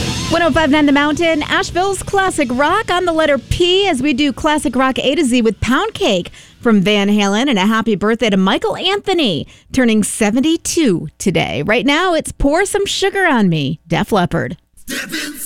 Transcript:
1059 The Mountain, Asheville's classic rock on the letter P as we do classic rock A to Z with Pound Cake from Van Halen, and a happy birthday to Michael Anthony, turning 72 today. Right now, it's Pour Some Sugar on Me, Def Leppard.